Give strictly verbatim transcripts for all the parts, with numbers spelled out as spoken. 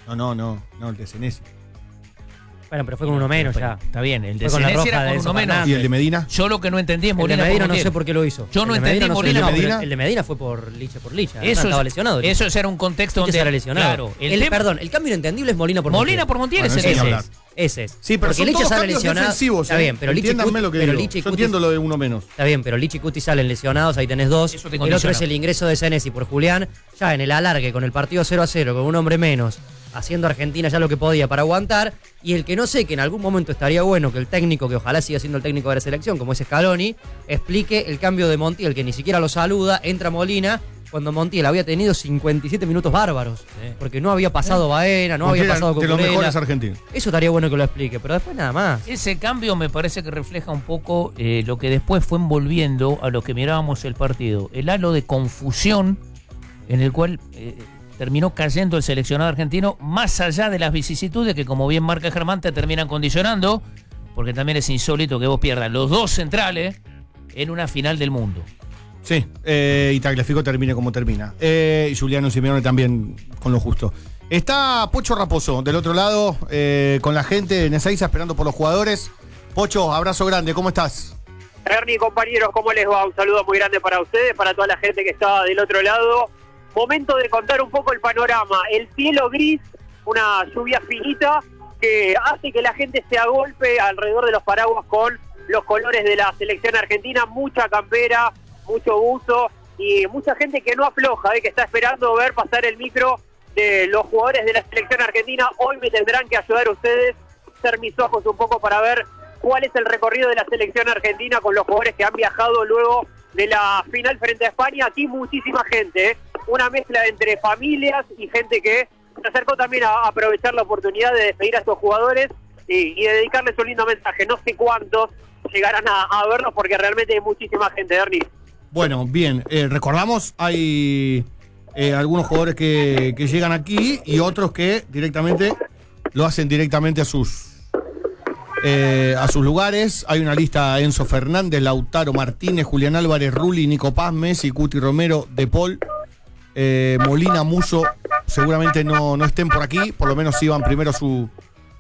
No, no, no, no, el de Senesi. Bueno, pero fue con uno menos ya. Está bien, el de Fue con la Senesi roja era de con Enzo uno menos. Fernández. ¿Y el de Medina? Yo lo que no entendí es El de Molina Medina por no Montiel. sé por qué lo hizo. Yo no El de entendí Medina no sé Molina por qué- ¿El de Medina? El de Medina fue por Liche por Licha. Eso estaba es- lesionado. Eso era un contexto Liche donde... era lesionado. Claro, el El- tema- Perdón, el cambio inentendible es Molina por Molina Montiel. por Montiel Bueno, es ese el ni ese. hablar. Ese es. Sí, pero Porque son Licha todos sale cambios lesionado. defensivos, Está ¿eh? bien, pero Licha y Entiéndanme Cuti- lo que pero digo. Licha y Yo Cuti- entiendo lo de uno menos. Está bien, pero Lichi y Cuti salen lesionados, ahí tenés dos. Eso te El otro condiciona. es el ingreso de Senesi por Julián, ya en el alargue con el partido cero a cero, con un hombre menos, haciendo Argentina ya lo que podía para aguantar. Y el que no sé, que en algún momento estaría bueno que el técnico, que ojalá siga siendo el técnico de la selección, como es Scaloni, explique el cambio de Montiel, que ni siquiera lo saluda, entra Molina, cuando Montiel había tenido cincuenta y siete minutos bárbaros. Sí. Porque no había pasado Baena, no Porque había eran pasado de los Cucurella. mejores argentinos. Eso estaría bueno que lo explique, pero después nada más. Ese cambio me parece que refleja un poco eh, lo que después fue envolviendo a lo que mirábamos el partido. El halo de confusión en el cual eh, terminó cayendo el seleccionado argentino, más allá de las vicisitudes que, como bien marca Germán, te terminan condicionando, porque también es insólito que vos pierdas los dos centrales en una final del mundo. Sí, eh, y Tagliafico termine como termina. Eh, y Juliano Simeone también con lo justo. Está Pocho Raposo del otro lado, eh, con la gente en Ezeiza esperando por los jugadores. Pocho, abrazo grande, ¿cómo estás? Ernie, compañeros, ¿cómo les va? Un saludo muy grande para ustedes, para toda la gente que está del otro lado. Momento de contar un poco el panorama. El cielo gris, una lluvia finita que hace que la gente se agolpe alrededor de los paraguas con los colores de la selección argentina. Mucha campera, mucho buzo y mucha gente que no afloja, ¿eh? Que está esperando ver pasar el micro de los jugadores de la selección argentina. Hoy me tendrán que ayudar ustedes, ser mis ojos un poco para ver cuál es el recorrido de la selección argentina con los jugadores que han viajado luego de la final frente a España. Aquí muchísima gente, ¿eh? Una mezcla entre familias y gente que se acercó también a aprovechar la oportunidad de despedir a estos jugadores y, y dedicarles un lindo mensaje. No sé cuántos llegarán a, a verlos porque realmente hay muchísima gente, Ernie. Bueno, bien, eh, recordamos, hay eh, algunos jugadores que, que llegan aquí y otros que directamente lo hacen directamente a sus eh, a sus lugares. Hay una lista: Enzo Fernández, Lautaro Martínez, Julián Álvarez, Rulli, Nico Paz, Messi, Cuti Romero, De Paul, eh, Molina, Muso. Seguramente no, no estén por aquí, por lo menos iban primero a su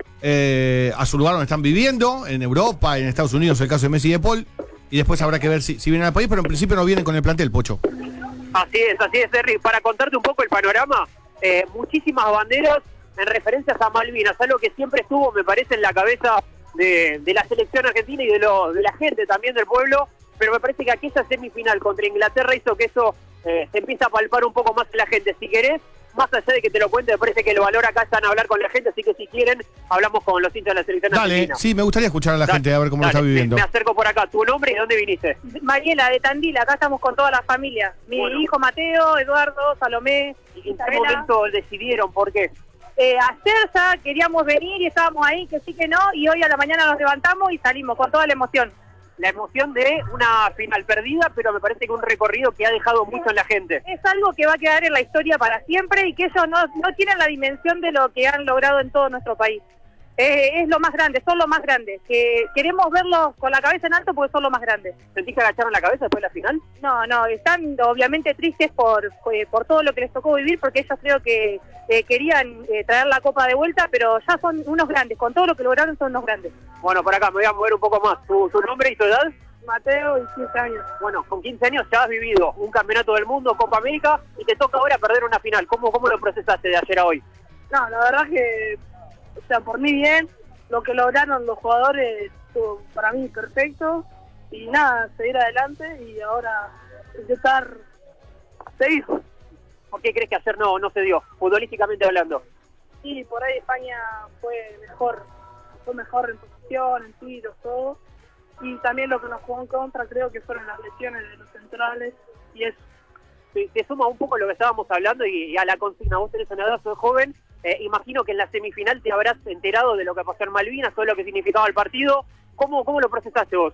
eh, a su lugar donde están viviendo, en Europa, en Estados Unidos, el caso de Messi y De Paul. Y después habrá que ver si, si vienen al país, pero en principio no vienen con el plantel, Pocho. Así es, así es, Henry. Para contarte un poco el panorama, eh, muchísimas banderas en referencias a Malvinas, algo que siempre estuvo, me parece, en la cabeza de, de la selección argentina y de, lo, de la gente también del pueblo, pero me parece que aquí esa semifinal contra Inglaterra hizo que eso eh, se empieza a palpar un poco más en la gente. Si querés, más allá de que te lo cuente, me parece que el valor acá están a hablar con la gente, así que si quieren, hablamos con los hinchas de la selección Dale, argentina. sí, me gustaría escuchar a la Dale, gente, a ver cómo lo dale, está viviendo. Me, me acerco por acá. ¿Tu nombre y de dónde viniste? Mariela, de Tandil, acá estamos con toda la familia. Mi Bueno. hijo Mateo, Eduardo, Salomé, ¿Y en qué Isabela. momento decidieron? ¿Por qué? Eh, ayer ya queríamos venir y estábamos ahí, que sí que no, y hoy a la mañana nos levantamos y salimos con toda la emoción. La emoción de una final perdida, pero me parece que un recorrido que ha dejado mucho en la gente. Es algo que va a quedar en la historia para siempre y que ellos no, no tienen la dimensión de lo que han logrado en todo nuestro país. Eh, es lo más grande, son lo más grandes. Que queremos verlos con la cabeza en alto porque son lo más grandes. ¿Sentís que agacharon la cabeza después de la final? No, no, están obviamente tristes por, eh, por todo lo que les tocó vivir, porque ellos creo que eh, querían eh, traer la copa de vuelta, pero ya son unos grandes, con todo lo que lograron son unos grandes. Bueno, por acá me voy a mover un poco más. ¿Tu, tu nombre y tu edad? Mateo y quince años. Bueno, con quince años ya has vivido un campeonato del mundo, Copa América, y te toca ahora perder una final. ¿Cómo, cómo lo procesaste de ayer a hoy? No, la verdad que, o sea, por mí bien, lo que lograron los jugadores estuvo para mí perfecto, y nada, seguir adelante y ahora intentar seguir. ¿Por qué crees que ayer no, no se dio, futbolísticamente hablando? Sí, por ahí España fue mejor, fue mejor en posición, en tiros, todo. Y también lo que nos jugó en contra creo que fueron las lesiones de los centrales y eso. Te, te suma un poco lo que estábamos hablando y, y a la consigna. Vos tenés una edad, sos joven, eh, imagino que en la semifinal te habrás enterado de lo que pasó en Malvinas, todo lo que significaba el partido. ¿Cómo, cómo lo procesaste vos?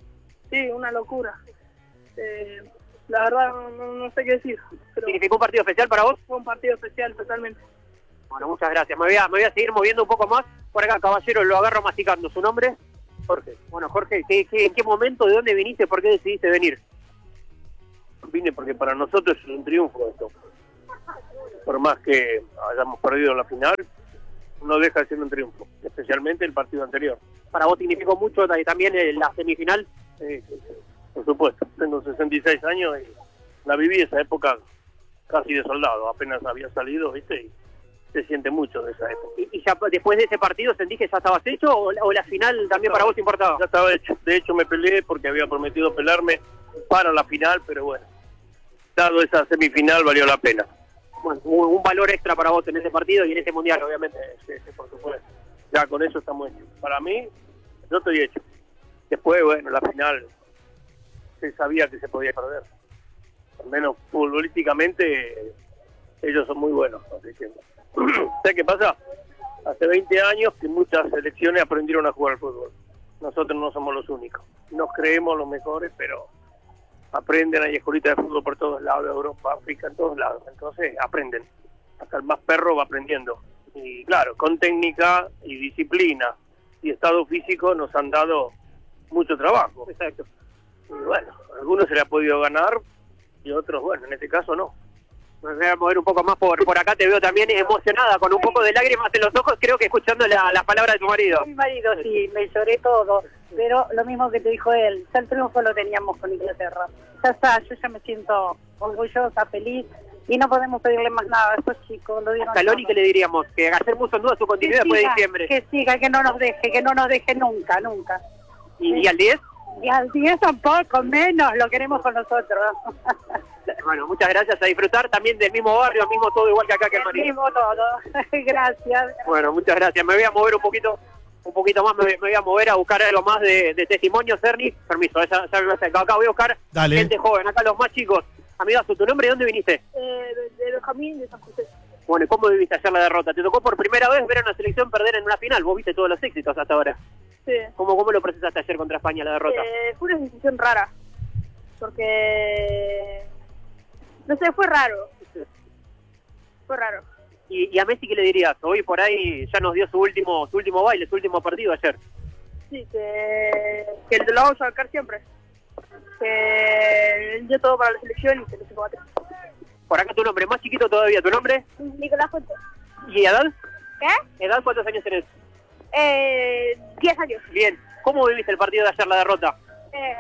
Sí, una locura. Eh, la verdad no, no, no sé qué decir. Pero ¿Significó un partido especial para vos? fue un partido especial totalmente. Bueno, muchas gracias. Me voy a, me voy a seguir moviendo un poco más. Por acá, caballero, lo agarro masticando. ¿Su nombre? Jorge. Bueno, Jorge, ¿qué, qué, ¿en qué momento, de dónde viniste, por qué decidiste venir? Vine porque para nosotros es un triunfo esto. Por más que hayamos perdido la final, no deja de ser un triunfo, especialmente el partido anterior. Para vos significó mucho también la semifinal. Sí, sí, sí, por supuesto. Tengo sesenta y seis años y la viví esa época casi de soldado, apenas había salido, ¿viste? Y se siente mucho de esa época. ¿Y, y ya después de ese partido sentís que ya estabas hecho o, o la final también para vos importaba? Ya estaba hecho. De hecho me peleé porque había prometido pelarme para la final, pero bueno, dado esa semifinal valió la pena. Bueno, un, un valor extra para vos en ese partido y en ese mundial, obviamente. Sí, sí, por supuesto. Ya con eso estamos hechos. Para mí, yo estoy hecho. Después, bueno, la final se sabía que se podía perder. Al menos futbolísticamente ellos son muy buenos. Así que, ¿sabes qué pasa? Hace veinte años que muchas selecciones aprendieron a jugar al fútbol. Nosotros no somos los únicos. Nos creemos los mejores, pero aprenden, hay escuelitas de fútbol por todos lados, Europa, África, en todos lados. Entonces aprenden. Hasta el más perro va aprendiendo. Y claro, con técnica y disciplina y estado físico nos han dado mucho trabajo. Exacto. Y bueno, a algunos se le ha podido ganar y otros, bueno, en este caso no. Me voy a mover un poco más por, por acá, te veo también emocionada, con un poco de lágrimas en los ojos, creo que escuchando la, las palabras de tu marido. Mi marido, sí, me lloré todo, pero lo mismo que te dijo él, ya el triunfo lo teníamos con Inglaterra. Ya está, yo ya me siento orgullosa, feliz, y no podemos pedirle más nada a estos chicos. Lo dieron Scaloni, todo. ¿qué le diríamos? Que hacer mucho en duda su continuidad Que después de siga, diciembre. Que siga, que no nos deje, que no nos deje nunca, nunca. ¿Y, y al diez? Y al diez tampoco, menos, lo queremos con nosotros. Bueno, muchas gracias, a disfrutar también del mismo barrio, mismo todo igual que acá que el El marido. mismo todo, gracias. Bueno, muchas gracias. Me voy a mover un poquito un poquito más, me, me voy a mover a buscar algo más de, de testimonios, Ernie. Permiso, ya, ya me acerco. Acá voy a buscar Dale. gente joven, acá los más chicos. Amigazo, ¿tu nombre y dónde viniste? Eh, de, de Benjamín de San José. Bueno, ¿y cómo viviste ayer la derrota? Te tocó por primera vez ver a una selección perder en una final. Vos viste todos los éxitos hasta ahora. Sí. ¿Cómo, cómo lo procesaste ayer contra España, la derrota? Eh, fue una decisión rara. Porque. No sé, fue raro. Fue raro. ¿Y, y a Messi qué le dirías? Hoy por ahí ya nos dio su último su último baile, su último partido ayer. Sí, que, que lo vamos a sacar siempre. Que él dio todo para la selección y que no se combate. Por acá tu nombre, más chiquito todavía, ¿tu nombre? Nicolás Fuentes. ¿Y edad? ¿Qué? ¿Edad cuántos años tenés? Eh, diez años. Bien. ¿Cómo viviste el partido de ayer, la derrota? Eh,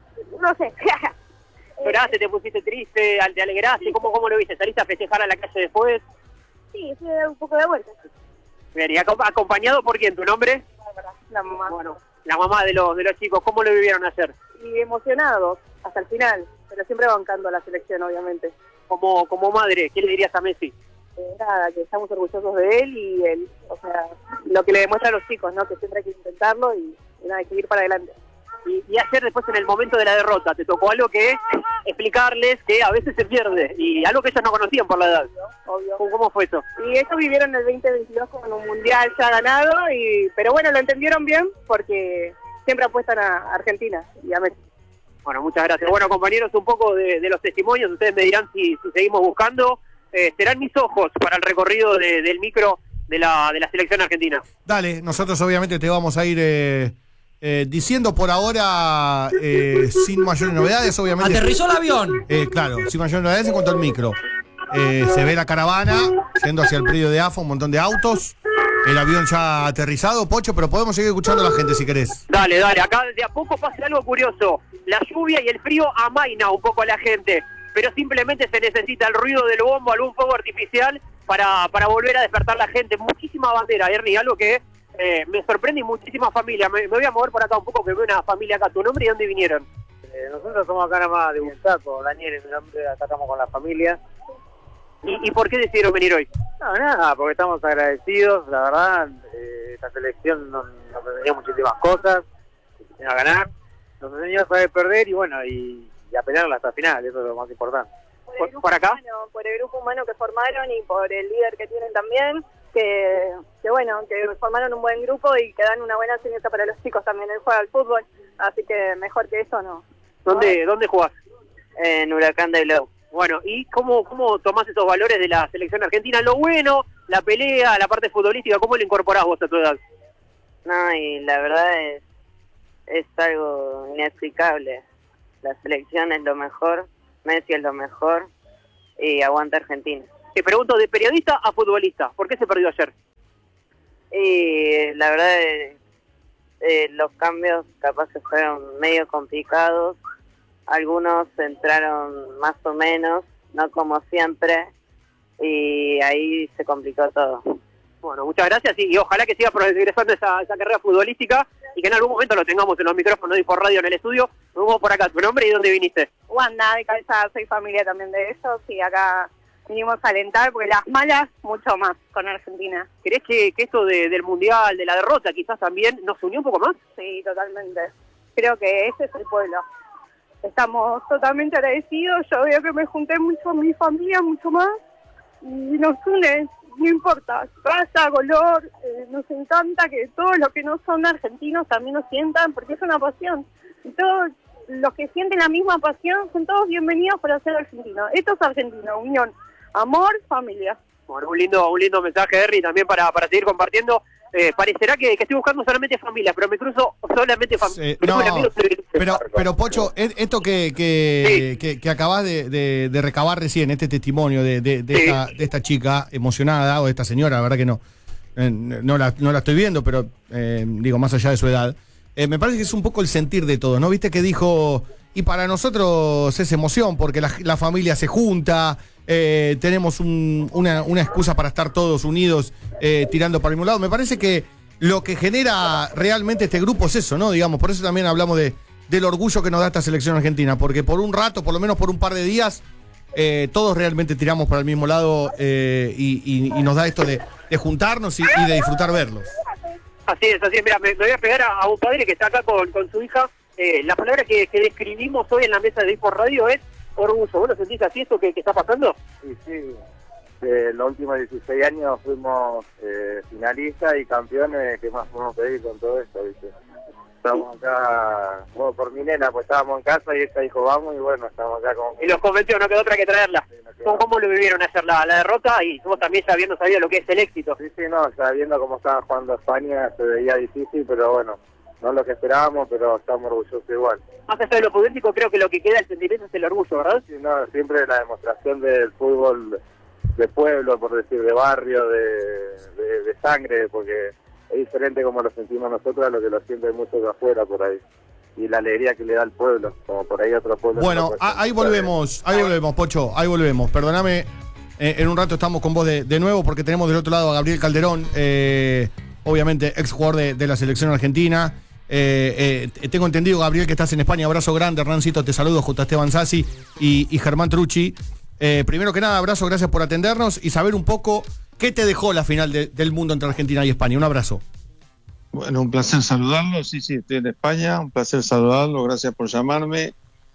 no sé. ¿Lloraste, te pusiste triste, te alegraste? ¿Cómo, ¿Cómo lo viste? ¿Saliste a festejar a la calle después? Sí, fui a dar un poco de vuelta. Bien, ¿y acom- acompañado por quién? ¿Tu nombre? La mamá. Bueno, la mamá de los de los chicos. ¿Cómo lo vivieron ayer? Y emocionados hasta el final, pero siempre bancando a la selección, obviamente. Como, como madre, ¿qué le dirías a Messi? Eh, nada, que estamos orgullosos de él y él, o sea, lo que le demuestra a los chicos, ¿no? Que siempre hay que intentarlo y, y nada, hay que ir para adelante. Y, y ayer después en el momento de la derrota, te tocó algo que explicarles que a veces se pierde y algo que ellos no conocían por la edad. Obvio. ¿Cómo, cómo fue eso? Y ellos vivieron el veinte veintidós con un mundial ya ganado, y pero bueno, lo entendieron bien porque siempre apuestan a Argentina y a Messi. Bueno, muchas gracias. Bueno, compañeros, un poco de, de los testimonios. Ustedes me dirán si, si seguimos buscando. Eh, serán mis ojos para el recorrido de, del micro de la, de la selección argentina. Dale, nosotros obviamente te vamos a ir eh, eh, diciendo por ahora, eh, sin mayores novedades, obviamente. Aterrizó el avión. Eh, claro, sin mayores novedades en cuanto al micro. Eh, se ve la caravana yendo hacia el predio de A F A, un montón de autos. El avión ya aterrizado, Pocho, pero podemos seguir escuchando a la gente si querés. Dale, dale. Acá de a poco pasa algo curioso. La lluvia y el frío amaina un poco a la gente, pero simplemente se necesita el ruido del bombo, algún fuego artificial para, para volver a despertar la gente. Muchísima bandera, Ernie, algo que eh, me sorprende y muchísima familia. Me, me voy a mover por acá un poco, que veo una familia acá. ¿Tu nombre y dónde vinieron? Eh, nosotros somos acá nada más de Bustaco, Daniel es mi nombre, acá estamos con la familia. ¿Y, ¿Y por qué decidieron venir hoy? No, nada, porque estamos agradecidos, la verdad, eh, esta selección nos, nos enseñó muchísimas cosas, nos enseñó a ganar, nos enseñó a saber perder y bueno, y, y a pelearla hasta el final, eso es lo más importante. ¿Por, por acá? Humano, por el grupo humano que formaron y por el líder que tienen también, que, que bueno, que formaron un buen grupo y que dan una buena enseñanza para los chicos también el juego al fútbol, así que mejor que eso no. ¿Dónde, ¿dónde jugás? En Huracán de Globo. Bueno, ¿y cómo, cómo tomás esos valores de la selección argentina? Lo bueno, la pelea, la parte futbolística, ¿cómo lo incorporás vos a tu edad? No, y la verdad es, es algo inexplicable. La selección es lo mejor, Messi es lo mejor y aguanta Argentina. Te pregunto, de periodista a futbolista, ¿por qué se perdió ayer? Y la verdad, eh, eh, los cambios capaz que fueron medio complicados. Algunos entraron más o menos, no como siempre, y ahí se complicó todo. Bueno, muchas gracias y, y ojalá que siga progresando esa, esa carrera futbolística y que en algún momento lo tengamos en los micrófonos y por radio en el estudio. Nos vamos por acá. ¿Tu nombre y dónde viniste? Wanda, de Cabeza, soy familia también de ellos y acá vinimos a alentar porque las malas mucho más con Argentina. ¿Crees que, que esto de, del Mundial, de la derrota quizás también nos unió un poco más? Sí, totalmente. Creo que ese es el pueblo. Estamos totalmente agradecidos. Yo veo que me junté mucho con mi familia, mucho más, y nos une. No importa, raza, color, eh, nos encanta que todos los que no son argentinos también nos sientan, porque es una pasión. Y todos los que sienten la misma pasión son todos bienvenidos para ser argentinos. Esto es Argentina, unión, amor, familia. Bueno, un lindo, un lindo mensaje, Henry, también para, para seguir compartiendo. Eh, parecerá que, que estoy buscando solamente familia, pero me cruzo solamente familia. Sí, no, pero, pero Pocho, esto que que, sí. que, que acabas de, de, de recabar recién, este testimonio de, de, de, sí. esta, de esta chica emocionada, o de esta señora, la verdad que no, eh, no, la, no la estoy viendo, pero eh, digo, más allá de su edad, eh, me parece que es un poco el sentir de todo, ¿no? Viste que dijo, y para nosotros es emoción, porque la, la familia se junta, eh, tenemos un, una, una excusa para estar todos unidos eh, tirando para el mismo lado. Me parece que lo que genera realmente este grupo es eso, ¿no? Digamos, por eso también hablamos de, del orgullo que nos da esta selección argentina, porque por un rato, por lo menos por un par de días, eh, todos realmente tiramos para el mismo lado eh, y, y, y nos da esto de, de juntarnos y, y de disfrutar verlos. Así es, así es. Mira, me, me voy a pegar a, a un padre que está acá con, con su hija. Eh, la palabra que, que describimos hoy en la mesa de Dispo Radio es orgullo. ¿Vos lo sentís así, esto que, que está pasando? Sí, sí. Eh, los últimos dieciséis años fuimos eh, finalistas y campeones. ¿Qué más podemos pedir con todo esto, viste? Estamos acá, bueno, por mi nena, pues estábamos en casa y ella dijo vamos y bueno, estamos acá con... Y los convenció, no quedó otra que traerla. Sí, no ¿Cómo, ¿Cómo lo vivieron ayer la, la derrota? Y vos también ya habiendo sabido lo que es el éxito. Sí, sí, no, sabiendo cómo estaba jugando España se veía difícil, pero bueno, no lo que esperábamos, pero estamos orgullosos igual. Más allá de lo futbolístico, creo que lo que queda el sentimiento es el orgullo, ¿verdad? Sí, no, siempre la demostración del fútbol de pueblo, por decir, de barrio, de, de, de sangre, porque es diferente como lo sentimos nosotros a lo que lo sienten muchos de afuera por ahí. Y la alegría que le da al pueblo, como por ahí otro pueblo. Bueno, no ahí volvemos, ahí volvemos, Pocho, ahí volvemos. Perdóname, eh, en un rato estamos con vos de, de nuevo porque tenemos del otro lado a Gabriel Calderón, eh, obviamente ex jugador de, de la selección argentina. Eh, eh, tengo entendido, Gabriel, que estás en España. Abrazo grande, Hernancito, te saludo, junto a Esteban Sassi y, y Germán Trucci. Eh, primero que nada, abrazo, gracias por atendernos y saber un poco qué te dejó la final de, del mundo entre Argentina y España. Un abrazo. Bueno, un placer saludarlo. Sí, sí, estoy en España. Un placer saludarlo. Gracias por llamarme.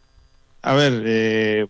A ver, eh,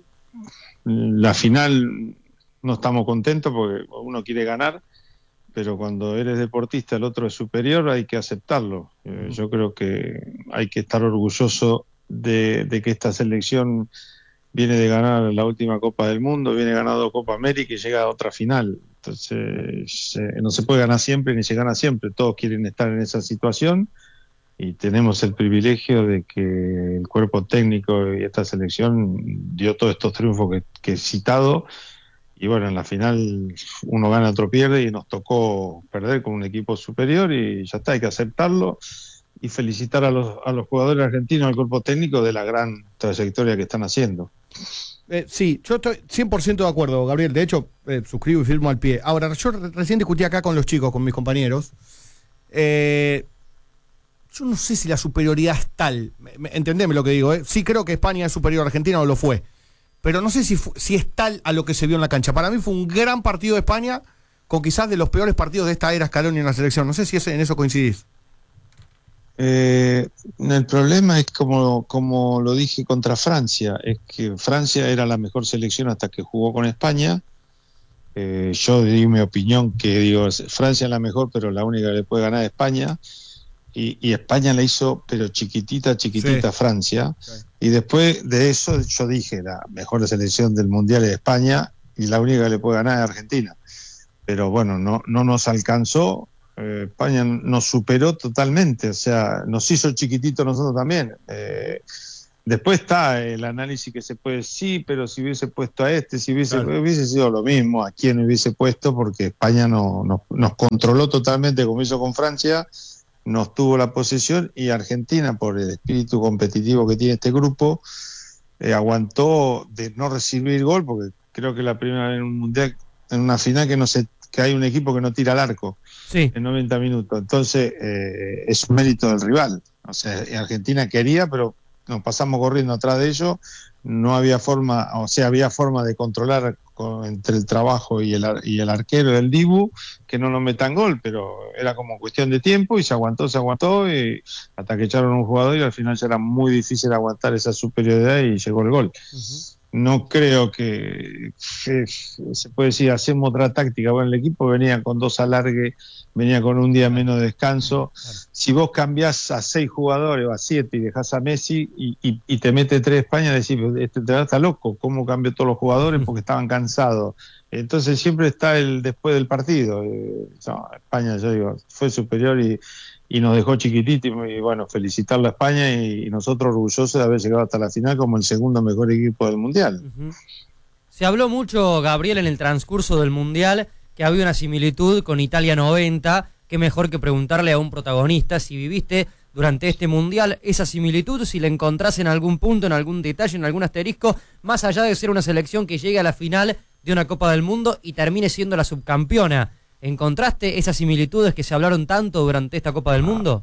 la final no estamos contentos porque uno quiere ganar, pero cuando eres deportista el otro es superior, hay que aceptarlo. Eh, yo creo que hay que estar orgulloso de, de que esta selección viene de ganar la última Copa del Mundo, viene ganando Copa América y llega a otra final. Entonces, eh, no se puede ganar siempre ni se gana siempre. Todos quieren estar en esa situación y tenemos el privilegio de que el cuerpo técnico y esta selección dio todos estos triunfos que, que he citado. Y bueno, en la final uno gana, otro pierde y nos tocó perder con un equipo superior y ya está, hay que aceptarlo y felicitar a los, a los jugadores argentinos, al cuerpo técnico de la gran trayectoria que están haciendo. Eh, sí, yo estoy cien por ciento de acuerdo, Gabriel. De hecho, eh, suscribo y firmo al pie. Ahora, yo re- recién discutí acá con los chicos, con mis compañeros. Eh, yo no sé si la superioridad es tal. Me, me, entendeme lo que digo, ¿eh? Sí creo que España es superior a Argentina o lo fue. Pero no sé si, fu- si es tal a lo que se vio en la cancha. Para mí fue un gran partido de España, con quizás de los peores partidos de esta era Scaloni en la selección. No sé si ese, en eso coincidís. Eh, el problema es como, como lo dije contra Francia, es que Francia era la mejor selección hasta que jugó con España. Eh, yo di mi opinión que digo, Francia es la mejor, pero la única que le puede ganar es España. Y, y España la hizo, pero chiquitita, chiquitita, sí. Francia. Sí. Y después de eso yo dije, la mejor selección del Mundial es España y la única que le puede ganar es Argentina. Pero bueno, no, no nos alcanzó. Eh, España nos superó totalmente, o sea, nos hizo chiquitito nosotros también. Eh, Después está el análisis que se puede, sí, pero si hubiese puesto a este, si hubiese, Claro. hubiese sido lo mismo a quien hubiese puesto, porque España no, no- nos controló totalmente como hizo con Francia, nos tuvo la posesión, y Argentina, por el espíritu competitivo que tiene este grupo, eh, aguantó de no recibir gol, porque creo que la primera vez en un mundial, en una final, que no se, que hay un equipo que no tira al arco Sí. en noventa minutos. Entonces, eh, es un mérito del rival. O sea, Argentina quería, pero nos pasamos corriendo atrás de ellos. No había forma, o sea, había forma de controlar con, entre el trabajo y el, ar- y el arquero del Dibu, que no nos metan gol, pero era como cuestión de tiempo, y se aguantó, se aguantó, y hasta que echaron a un jugador, y al final ya era muy difícil aguantar esa superioridad, y llegó el gol. No creo que, que se puede decir, hacemos otra táctica. Bueno, el equipo venía con dos alargues, venía con un día menos de descanso. Si vos cambiás a seis jugadores o a siete y dejás a Messi y, y, y te mete tres España, decís, este te está loco, ¿cómo cambió todos los jugadores? Porque estaban cansados. Entonces siempre está el después del partido. Eh, no, España, yo digo, fue superior y, y nos dejó chiquitito, y, y bueno, felicitarlo a España, y, y nosotros orgullosos de haber llegado hasta la final como el segundo mejor equipo del Mundial. Ujú. Se habló mucho, Gabriel, en el transcurso del Mundial, que había una similitud con Italia noventa. Qué mejor que preguntarle a un protagonista si viviste durante este Mundial esa similitud, si la encontrás en algún punto, en algún detalle, en algún asterisco, más allá de ser una selección que llegue a la final de una Copa del Mundo y termine siendo la subcampeona. ¿Encontraste esas similitudes que se hablaron tanto durante esta Copa del Mundo?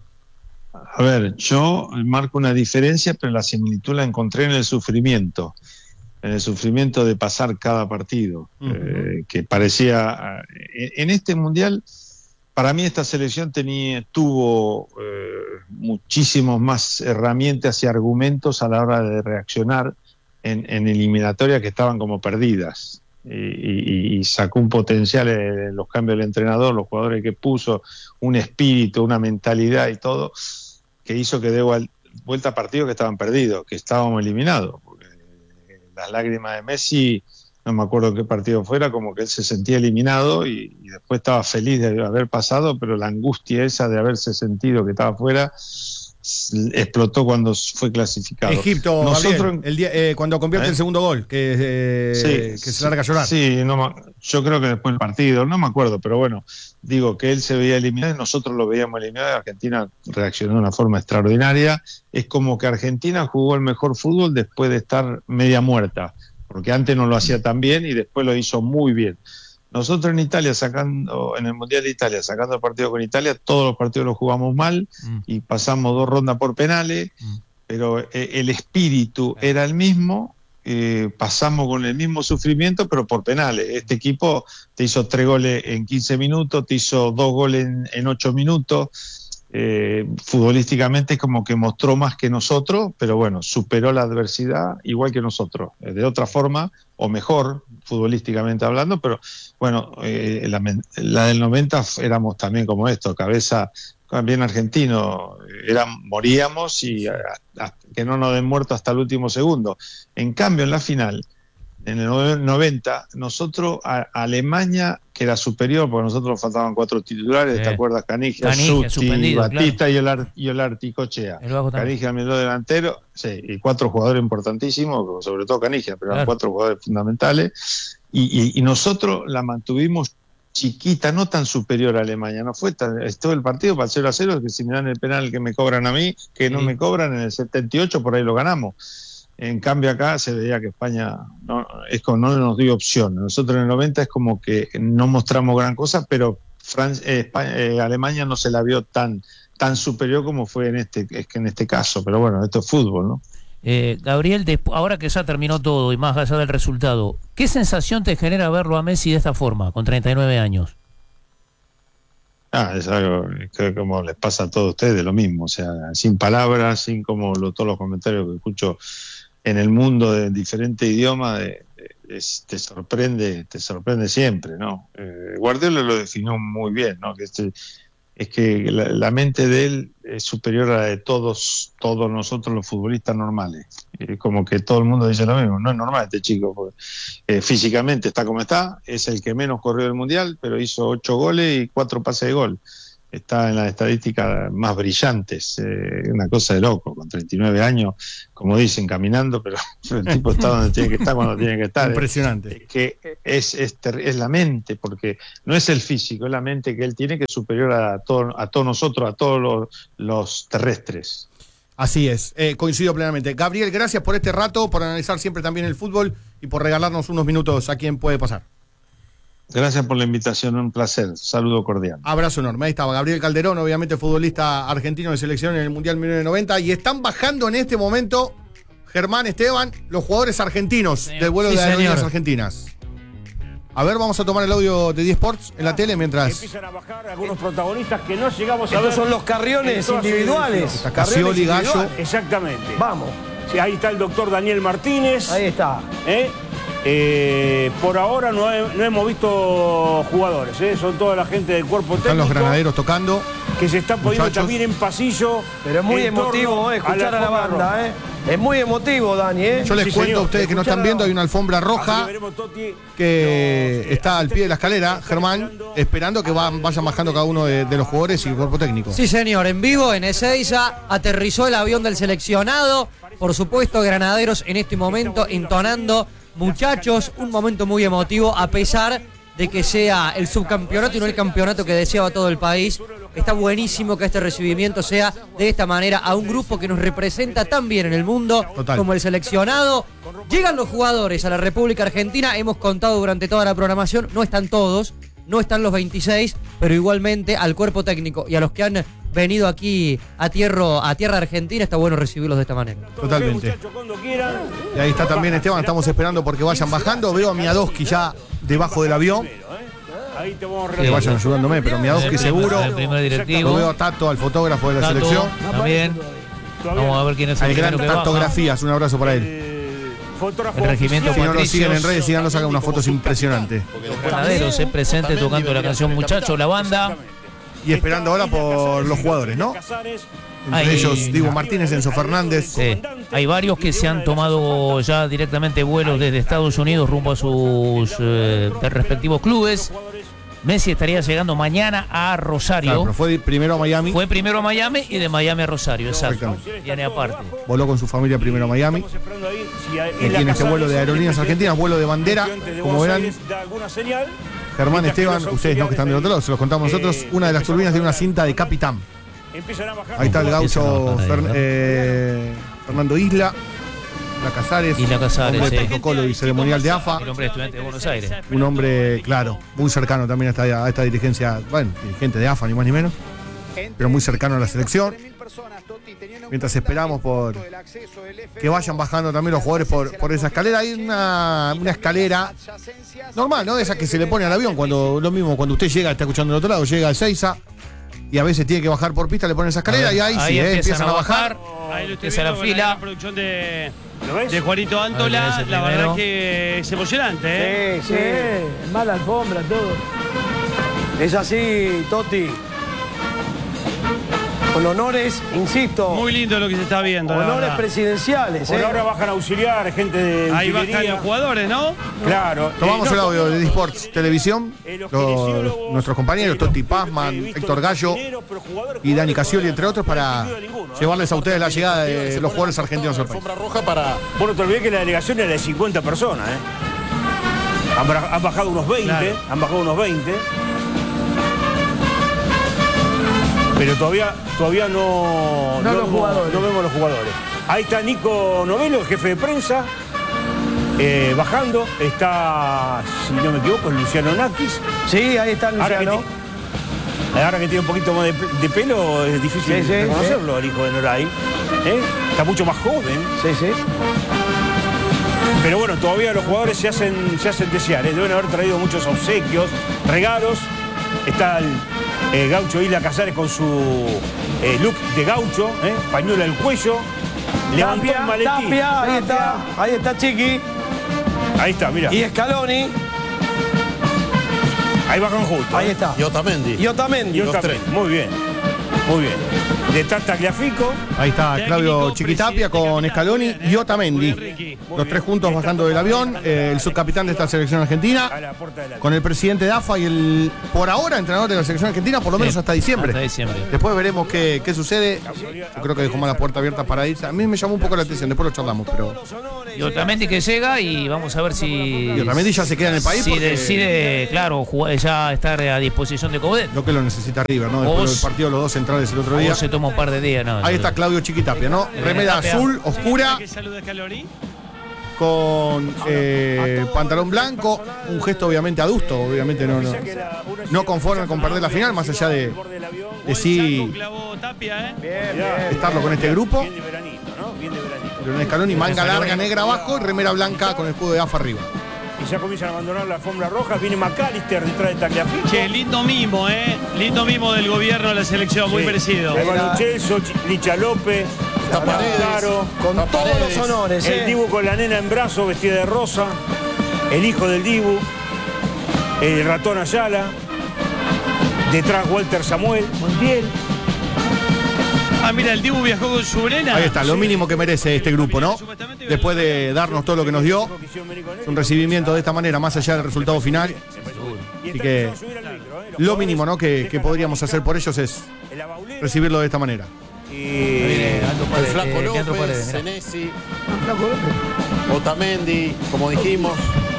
A ver, yo marco una diferencia, pero la similitud la encontré en el sufrimiento, en el sufrimiento de pasar cada partido, Ujú. eh, que parecía, eh, en este Mundial, para mí esta selección tenía, tuvo eh, muchísimas más herramientas y argumentos a la hora de reaccionar en, en eliminatorias que estaban como perdidas. Y, y- y sacó un potencial en los cambios del entrenador, los jugadores que puso, un espíritu, una mentalidad y todo, que hizo que dé vuel- vuelta a partidos que estaban perdidos, que estábamos eliminados. Porque las lágrimas de Messi, no me acuerdo qué partido fuera, como que él se sentía eliminado, y, y después estaba feliz de haber pasado, pero la angustia esa de haberse sentido que estaba fuera explotó cuando fue clasificado. Egipto, Nosotros Gabriel, el día- eh, cuando convierte ¿Eh? el segundo gol, que, eh, Sí, que se larga a llorar. Sí, no, me- yo creo que después del partido, no me acuerdo, pero bueno, digo que él se veía eliminado y nosotros lo veíamos eliminado, y Argentina reaccionó de una forma extraordinaria. Es como que Argentina jugó el mejor fútbol después de estar media muerta, porque antes no lo hacía tan bien y después lo hizo muy bien. Nosotros en Italia, sacando, en el Mundial de Italia, sacando el partido con Italia, todos los partidos los jugamos mal, Mm. y pasamos dos rondas por penales, Mm. pero eh, el espíritu era el mismo. Eh, pasamos con el mismo sufrimiento, pero por penales. Este equipo te hizo tres goles en quince minutos, te hizo dos goles en, en ocho minutos. Eh, futbolísticamente es como que mostró más que nosotros, pero bueno, superó la adversidad igual que nosotros, eh, de otra forma o mejor, futbolísticamente hablando, pero bueno, eh, la, men- la del noventa f- éramos también como esto, cabeza bien argentino, era, moríamos y a- a- que no nos den muerto hasta el último segundo. En cambio, en la final, en el nove- noventa, nosotros, a, a Alemania, que era superior, porque a nosotros nos faltaban cuatro titulares, Sí. ¿te acuerdas? Canigia, Canigia, Suti, suspendido, Batista y Olar- y Olarti Cochea. El Vago también. Canigia, el mejor delantero, sí, y cuatro jugadores importantísimos, sobre todo Canigia, pero eran Claro. cuatro jugadores fundamentales. Y, y- y nosotros la mantuvimos chiquita, no tan superior a Alemania, no fue tan, estuvo el partido para el cero a cero, que si me dan el penal que me cobran a mí, que no Sí. me cobran, en el setenta y ocho por ahí lo ganamos. En cambio acá se veía que España no, es como no nos dio opción. Nosotros en el noventa es como que no mostramos gran cosa, pero Fran- eh, España- eh, Alemania no se la vio tan tan superior como fue en este es que en este caso. Pero bueno, esto es fútbol, ¿no? Eh, Gabriel, despu- ahora que ya terminó todo y más allá del resultado, ¿qué sensación te genera verlo a Messi de esta forma, con treinta y nueve años? Ah, es algo que como les pasa a todos ustedes, lo mismo, o sea, sin palabras, sin como lo- todos los comentarios que escucho en el mundo de diferentes idiomas, de- de- es- te sorprende, te sorprende siempre, ¿no? Eh, Guardiola lo definió muy bien, ¿no? Que este- es que la, la mente de él es superior a la de todos, todos nosotros los futbolistas normales. Eh, como que todo el mundo dice lo mismo, no es normal este chico, porque eh, físicamente está como está, es el que menos corrió del Mundial, pero hizo ocho goles y cuatro pases de gol. está en las estadísticas más brillantes, eh, una cosa de loco, con treinta y nueve años, como dicen, caminando, pero el tipo está donde tiene que estar cuando tiene que estar. Impresionante. Es que es, es, ter- es la mente, porque no es el físico, es la mente que él tiene, que es superior a, todo, a todos nosotros, a todos los, los terrestres. Así es, eh, coincido plenamente. Gabriel, gracias por este rato, por analizar siempre también el fútbol y por regalarnos unos minutos a quien puede pasar. Gracias por la invitación, un placer. Saludo cordial. Abrazo enorme. Ahí estaba Gabriel Calderón, obviamente futbolista argentino de selección en el Mundial mil novecientos noventa. Y están bajando en este momento, Germán, Esteban, los jugadores argentinos Señor. del vuelo Sí, de Aerolíneas señor. Argentinas. A ver, vamos a tomar el audio de eSports en la tele mientras... Empiezan a bajar algunos protagonistas que no llegamos a ver. Estos son los carriones en toda su individuales. dimensión. Está Casioli, Gallo. Exactamente. Vamos. Sí, ahí está el doctor Daniel Martínez. Ahí está. ¿Eh? Eh, por ahora no, he- no hemos visto jugadores, ¿eh? Son toda la gente del cuerpo Están técnico los granaderos tocando. que se están poniendo Muchachos. también en pasillo. Pero es muy en torno emotivo eh, escuchar a la, alfombra banda, roja. ¿eh? Es muy emotivo, Dani, ¿eh? Yo les Sí, cuento señor. a ustedes que no están viendo, hay una alfombra Así roja que veremos, Totti, que los, eh, está al pie de la escalera, asistentes Germán, esperando que va- vayan bajando cada uno de, de los jugadores y el cuerpo técnico. Sí, señor, en vivo en Ezeiza aterrizó el avión del seleccionado. Por supuesto, Granaderos en este momento entonando, muchachos, un momento muy emotivo a pesar de que sea el subcampeonato y no el campeonato que deseaba todo el país. Está buenísimo que este recibimiento sea de esta manera a un grupo que nos representa tan bien en el mundo Total. como el seleccionado. Llegan los jugadores a la República Argentina, hemos contado durante toda la programación, no están todos, no están los veintiséis, pero igualmente al cuerpo técnico y a los que han venido aquí a tierra, a tierra argentina, está bueno recibirlos de esta manera. Totalmente. muchachos, cuando quieran. Y ahí está también Esteban, estamos esperando porque vayan bajando. Veo a Miadoski ya debajo del avión. Ahí te vamos a Que relatar. vayan ayudándome, pero Miadoski El seguro. primer- el primer directivo. Lo veo a Tato, al fotógrafo de la Tato, selección. también. Vamos a ver quién es el Al gran primero que baja. Tatografías, un abrazo para él. El fotógrafo El regimiento Si no lo Patricios. siguen en redes, síganlo, sacan unas fotos impresionantes. Los Granaderos es presente tocando la canción Muchacho, la banda. Y esperando ahora por los jugadores, ¿no? Entre Hay- ellos, Diego Martínez, Enzo Fernández. Sí. Hay varios que se han tomado ya directamente vuelos desde Estados Unidos rumbo a sus eh, respectivos clubes. Messi estaría llegando mañana a Rosario. Claro, pero fue primero a Miami. Fue primero a Miami y de Miami a Rosario, exacto. Exactamente. Viene aparte. Voló con su familia primero a Miami. Y tiene este vuelo de Aerolíneas Argentinas, vuelo de bandera. Como verán, Germán, Esteban, ustedes no que están del otro lado, se los contamos nosotros. Una de las turbinas tiene una cinta de capitán. Ahí está el gaucho Fer- eh, Fernando Isla, La Casares, Isla Casares, hombre de sí. protocolo y ceremonial de A F A. El hombre estudiante de Buenos Aires. Un hombre, claro, muy cercano también a esta, a esta dirigencia, bueno, dirigente de A F A, ni más ni menos, pero muy cercano a la selección. Mientras esperamos por que vayan bajando también los jugadores por, por esa escalera, hay una, una escalera normal, ¿no? Esa que se le pone al avión, cuando lo mismo, cuando usted llega, está escuchando del otro lado, llega al Seiza y a veces tiene que bajar por pista, le ponen esa escalera y ahí, sí, eh, empiezan a bajar. Ahí lo estoy Empieza la viendo con fila. la producción de, ¿Lo ves? de Juanito Ahí Antola. ves el La primero. verdad que es emocionante, ¿eh? Sí, sí. Mala alfombra, todo. Es así, Totti. Con honores, insisto. Muy lindo lo que se está viendo. la honores verdad. presidenciales, Por ¿eh? ahora bajan auxiliar, gente de Ahí utilería. bajan los jugadores, ¿no? Claro. Tomamos Eh, el no, audio de eSports Televisión, eh, los los- kinesiólogos, nuestros compañeros, eh, los- Totti he Pazman, visto Héctor los Gallo cocineros, pero jugadores, y Dani jugadores, Casioli, entre otros, para no hay sentido ninguno, ¿eh? llevarles a ustedes la llegada de los jugadores argentinos al país. roja para Bueno, te olvidé que la delegación era de cincuenta personas, ¿eh? Han, bra- han bajado unos veinte, Claro. han bajado unos veinte. Pero todavía, todavía no, No los vemos- jugadores. no vemos los jugadores. Ahí está Nico Novelo, el jefe de prensa, eh, bajando. Está, si no me equivoco, Luciano Nakis. Sí, ahí está Ahora que, Luciano. ti- ahora que tiene un poquito más de, pe- de pelo, es difícil Sí, sí, reconocerlo, el hijo de Noray. ¿Eh? Está mucho más joven. Sí, sí. Pero bueno, todavía los jugadores se hacen, se hacen desear, ¿eh? Deben haber traído muchos obsequios, regalos. Está el eh, gaucho Isla Casares con su eh, look de gaucho, ¿eh? Pañuelo al cuello. Levantó el Tapia, maletín. Tapia, ahí está. Ahí está Chiqui. Ahí está, mira. Y Scaloni. Ahí bajan juntos. Ahí está. y Otamendi. Y Otamendi. Yo los también. tres. Muy bien. Muy bien. De Tata Gliafico. Ahí está Técnico, Claudio Chiquitapia con presidente, Scaloni capitán, y ¿eh? Otamendi. Muy bien, Ricky. los tres juntos bajando del avión, eh, el subcapitán de esta selección argentina, con el presidente de A F A y el, por ahora, entrenador de la selección argentina, por lo menos Sí, hasta diciembre. hasta diciembre. Después veremos qué, qué sucede. Yo creo que dejó más la puerta abierta para irse. A mí me llamó un poco la atención, después lo charlamos, pero... Y Otamendi que llega y vamos a ver si... Y Otamendi ya se queda en el país Si porque- decide, claro, jugar- ya estar a disposición de Coudet. Lo que lo necesita River, ¿no? Después Vos- del partido de los dos centrales el otro día. O se toma un par de días, ¿no? Ahí está Claudio Chiquitapia, ¿no? Eh, Remera Tapia. azul, oscura, ¿Qué saluda Scaloni? con eh, pantalón blanco, un gesto obviamente adusto, obviamente no, no, no conforme con perder la final, más allá de, de sí Tapia, ¿eh? estarlo con este grupo. Bien de veranito, ¿no? Bien de veranito. Pero en escalón y manga larga negra abajo y remera blanca con el escudo de A F A arriba. Y ya comienzan a abandonar la alfombra roja. Viene McAllister detrás de Tagliafico. Che, lindo mimo, ¿eh? Lindo mimo del gobierno de la selección, muy Sí. merecido. Iván Celso, Licha López, Caro, Con todos los honores, el ¿eh? Dibu con la nena en brazo vestida de rosa, el hijo del Dibu, el ratón Ayala, detrás Walter Samuel, Montiel. Ah, mira, el Dibu viajó con su nena. Ahí está, lo mínimo que merece este grupo, ¿no? Después de darnos todo lo que nos dio, es un recibimiento de esta manera, más allá del resultado final. Así que lo mínimo, ¿no? que, que podríamos hacer por ellos es recibirlo de esta manera. El Flaco López, Senesi, Otamendi, como dijimos.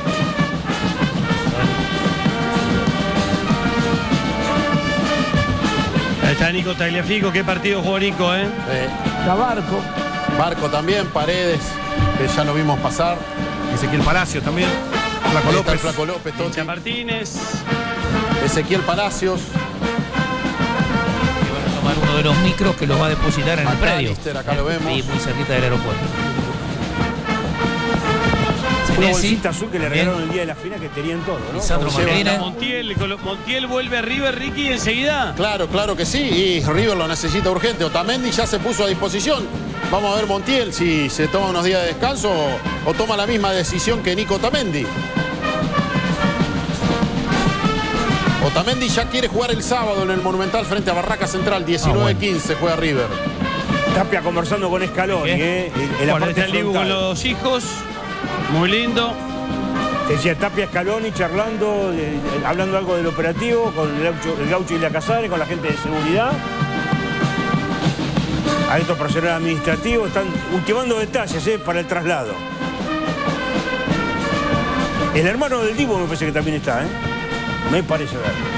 Ahí está Nico Tagliafico, qué partido jugó Nico, ¿eh? Está Barco. Barco también, Paredes, que ya lo vimos pasar. Ezequiel Palacios también. Flaco Ahí está el López. Flaco López, Totti. Tincha Martínez. Ezequiel Palacios. Tomar uno de los micros que los va a depositar en el predio. McAllister, acá lo vemos. Y muy cerquita del aeropuerto. Una Senesi, bolsita azul que le también. regalaron el día de la final que tenían todo, ¿no? Lisandro Como Martínez. lleva- Montiel, Colo- Montiel vuelve a River, Ricky, enseguida. Claro, claro que sí. Y River lo necesita urgente. Otamendi ya se puso a disposición. Vamos a ver Montiel si se toma unos días de descanso o, o toma la misma decisión que Nico Otamendi. Otamendi ya quiere jugar el sábado en el Monumental frente a Barraca Central. diecinueve quince juega River. Tapia conversando con Scaloni, ¿eh? En- en la Bueno, parte está el Dibu con frontal. los hijos. Muy lindo. Decía Tapia Scaloni charlando, eh, eh, hablando algo del operativo con el gaucho, el gaucho y la Casares, con la gente de seguridad. A estos personal administrativos están ultimando detalles eh, para el traslado. El hermano del Dibu me parece que también está, ¿eh? Me parece ver.